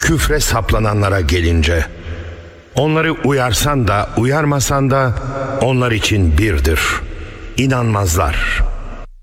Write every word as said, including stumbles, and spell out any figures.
Küfre saplananlara gelince, onları uyarsan da uyarmasan da onlar için birdir. İnanmazlar.